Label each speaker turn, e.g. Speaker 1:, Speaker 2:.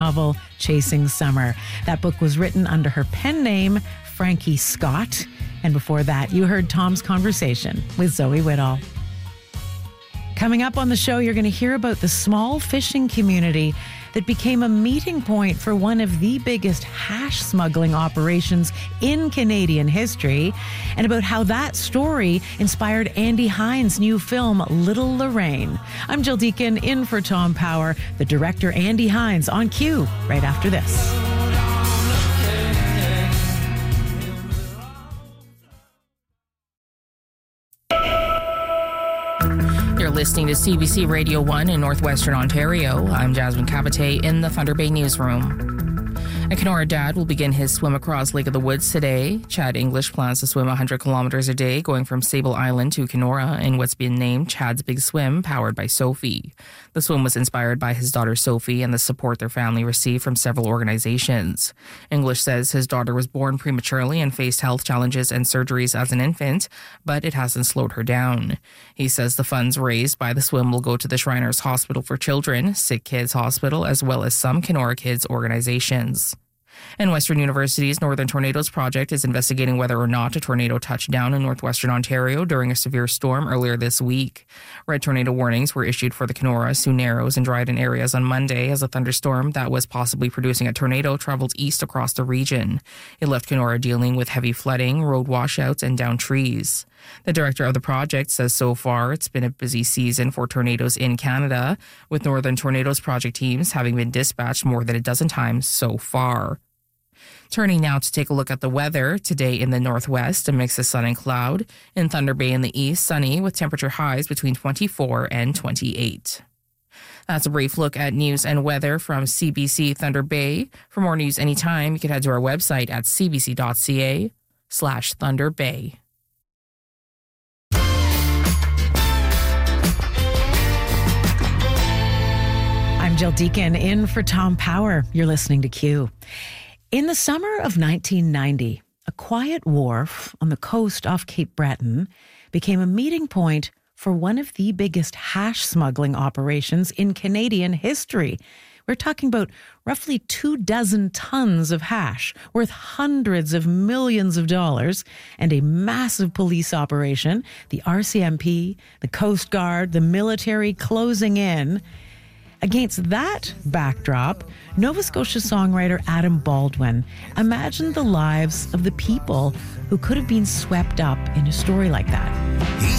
Speaker 1: novel, Chasing Summer. That book was written under her pen name, Frankie Scott. And before that, you heard Tom's conversation with Zoe Whittall. Coming up on the show, you're going to hear about the small fishing community that became a meeting point for one of the biggest hash smuggling operations in Canadian history, and about how that story inspired Andy Hines' new film, Little Lorraine. I'm Jill Deacon, in for Tom Power, the director Andy Hines on cue right after this.
Speaker 2: Listening to CBC Radio 1 in Northwestern Ontario. I'm Jasmine Cavite in the Thunder Bay newsroom. A Kenora dad will begin his swim across Lake of the Woods today. Chad English plans to swim 100 kilometers a day, going from Sable Island to Kenora in what's been named Chad's Big Swim, powered by Sophie. The swim was inspired by his daughter Sophie and the support their family received from several organizations. English says his daughter was born prematurely and faced health challenges and surgeries as an infant, but it hasn't slowed her down. He says the funds raised by the swim will go to the Shriners Hospital for Children, Sick Kids Hospital, as well as some Kenora Kids organizations. And Western University's Northern Tornadoes Project is investigating whether or not a tornado touched down in northwestern Ontario during a severe storm earlier this week. Red tornado warnings were issued for the Kenora, Sioux Narrows, and Dryden areas on Monday as a thunderstorm that was possibly producing a tornado traveled east across the region. It left Kenora dealing with heavy flooding, road washouts, and downed trees. The director of the project says so far it's been a busy season for tornadoes in Canada, with Northern Tornadoes Project teams having been dispatched more than a dozen times so far. Turning now to take a look at the weather. Today in the northwest, a mix of sun and cloud. In Thunder Bay in the east, sunny with temperature highs between 24 and 28. That's a brief look at news and weather from CBC Thunder Bay. For more news anytime, you can head to our website at cbc.ca/Thunder Bay.
Speaker 1: I'm Jill Deacon, in for Tom Power. You're listening to Q. In the summer of 1990, a quiet wharf on the coast off Cape Breton became a meeting point for one of the biggest hash smuggling operations in Canadian history. We're talking about roughly 24 tons of hash worth hundreds of millions of dollars and a massive police operation, the RCMP, the Coast Guard, the military closing in. Against that backdrop, Nova Scotia songwriter Adam Baldwin imagined the lives of the people who could have been swept up in a story like that.
Speaker 3: He